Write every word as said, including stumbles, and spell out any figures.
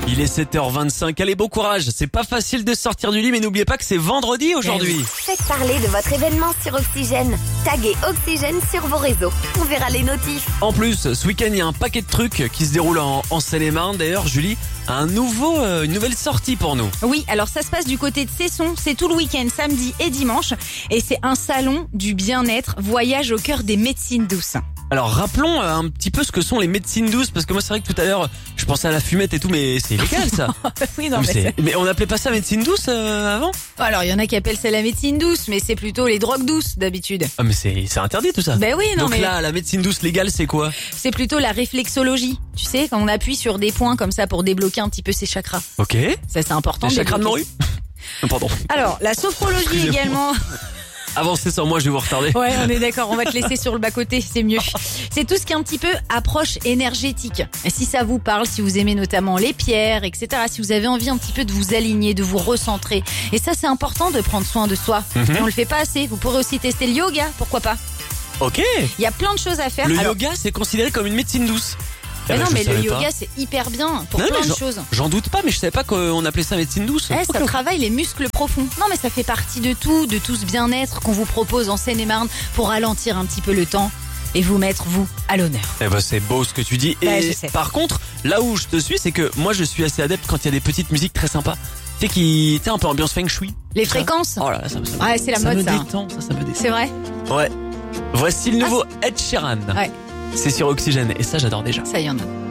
Il est sept heures vingt-cinq, allez bon courage, c'est pas facile de sortir du lit mais n'oubliez pas que c'est vendredi aujourd'hui. Faites parler de votre événement sur Oxygène. Taguez Oxygène sur vos réseaux. On verra les notifs. En plus, ce week-end il y a un paquet de trucs qui se déroulent en, en Seine-et-Marne. D'ailleurs Julie a un nouveau, euh, une nouvelle sortie pour nous. Oui, alors ça se passe du côté de Cesson, c'est tout le week-end, samedi et dimanche. Et c'est un salon du bien-être, voyage au cœur des médecines douces. Alors rappelons euh, un petit peu ce que sont les médecines douces, parce que moi c'est vrai que tout à l'heure je pensais à la fumette et tout, mais c'est illégal ça. Oui, non, mais, mais, c'est- c'est- mais on appelait pas ça médecine douce euh, avant? Alors, il y en a qui appellent ça la médecine douce, mais c'est plutôt les drogues douces d'habitude. Ah mais c'est c'est interdit tout ça. Ben oui, non, Donc mais là, la médecine douce légale c'est quoi? c'est plutôt la réflexologie. Tu sais, quand on appuie sur des points comme ça pour débloquer un petit peu ses chakras. Ok. Ça, c'est important. Les chakras de débloquer. morue. Pardon. Alors, la sophrologie Excusez-moi. également. Avancez sans moi, je vais vous retarder. Ouais, on est d'accord, on va te laisser sur le bas-côté, c'est mieux. C'est tout ce qui est un petit peu approche énergétique. Et si ça vous parle, si vous aimez notamment les pierres, et cetera, si vous avez envie un petit peu de vous aligner, de vous recentrer. Et ça, c'est important de prendre soin de soi. Mhm. On le fait pas assez. Vous pourrez aussi tester le yoga, pourquoi pas. Ok. Il y a plein de choses à faire. Le Alors, yoga c'est considéré comme une médecine douce. mais Eh ben, non, je mais le savais pas. yoga, c'est hyper bien pour Non, mais plein de j'en- choses. J'en doute pas, mais je savais pas qu'on appelait ça médecine douce. Eh, Ok, ça ok. travaille les muscles profonds. Non, mais ça fait partie de tout, de tout ce bien-être qu'on vous propose en Seine-et-Marne pour ralentir un petit peu le temps et vous mettre, vous, à l'honneur. Eh ben c'est beau ce que tu dis. Ouais, Et je sais. par contre, là où je te suis, c'est que moi je suis assez adepte quand il y a des petites musiques très sympas. Tu sais qui, tu sais un peu ambiance feng shui. Les Ça. fréquences. Oh là là, ça, me- ça, me- Ouais, c'est la ça mode, me ça. détend, ça, ça me détend. C'est vrai? Ouais. Voici le nouveau Ed Sheeran. Ouais. C'est sur Oxygène et ça j'adore déjà. Ça y en a.